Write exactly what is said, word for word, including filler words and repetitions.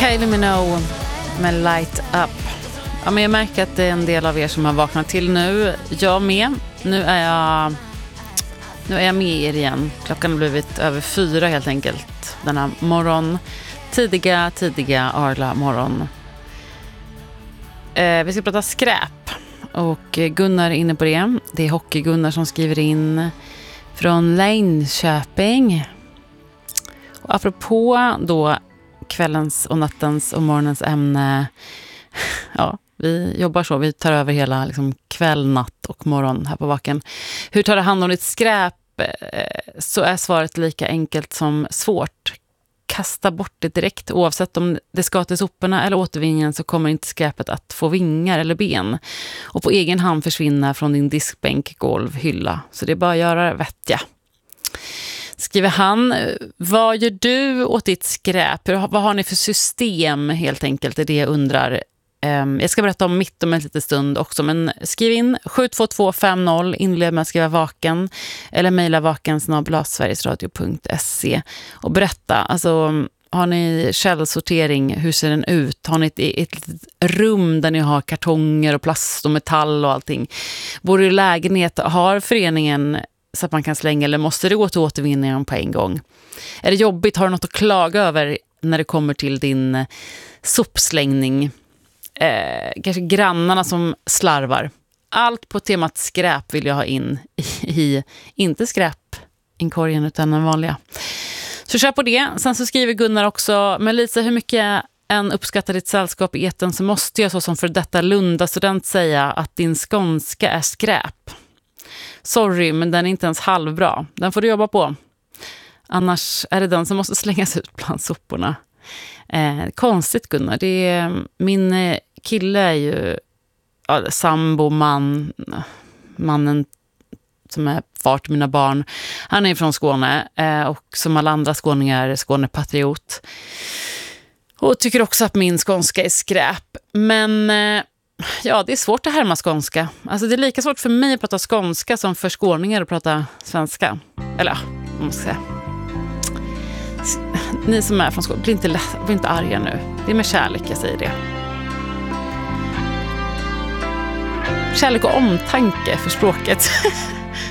Kylie Minogue med Light Up. Ja, men jag märker att det är en del av er som har vaknat till nu. Jag med. Nu är jag, nu är jag med er igen. Klockan har blivit över fyra helt enkelt. Denna morgon. Tidiga, tidiga Arla morgon. Eh, vi ska prata skräp. Och Gunnar är inne på det. Det är Hockey-Gunnar som skriver in från Linköping. Och apropå då kvällens och nattens och morgonens ämne. Ja, vi jobbar så. Vi tar över hela liksom, kväll, natt och morgon här på Vaken. Hur tar det hand om ditt skräp? Så är svaret lika enkelt som svårt. Kasta bort det direkt. Oavsett om det ska till soporna eller återvinningen så kommer inte skräpet att få vingar eller ben. Och på egen hand försvinna från din diskbänk, golv, hylla. Så det är bara att göra vettiga. Skriver han, vad gör du åt ditt skräp? Vad har ni för system helt enkelt? Det är det jag undrar. Jag ska berätta om mitt om en liten stund också. Men skriv in sju två två fem noll, inled med att skriva vaken. Eller mejla vaken snabel-a sverigesradio punkt se. Och berätta, alltså har ni källsortering? Hur ser den ut? Har ni ett, ett, ett rum där ni har kartonger och plast och metall och allting? Bor du i lägenhet? Har föreningen så att man kan slänga eller måste det gå till återvinningen på en gång? Är det jobbigt? Har du något att klaga över när det kommer till din sopslängning? Eh, kanske grannarna som slarvar. Allt på temat skräp vill jag ha in i, i inte skräp inkorgen utan den vanliga. Så kör på det. Sen så skriver Gunnar också, men Lisa, hur mycket än uppskattar ditt sällskap i eten så måste jag så som för detta Lunda student säga att din skånska är skräp. Sorry, men den är inte ens halvbra. Den får du jobba på. Annars är det den som måste slängas ut bland soporna. Eh, konstigt Gunnar. Det är, min kille är ju ja, sambo, man, mannen som är far till mina barn. Han är från Skåne eh, och som alla andra skåningar Skånepatriot. Och tycker också att min skånska är skräp. Men eh, ja, det är svårt att härma skånska. Alltså det är lika svårt för mig att prata skånska som för skåningar att prata svenska. Eller ja, man måste säga. Ni som är från Skåne, blir inte, blir inte arga nu. Det är med kärlek jag säger det. Kärlek och omtanke för språket.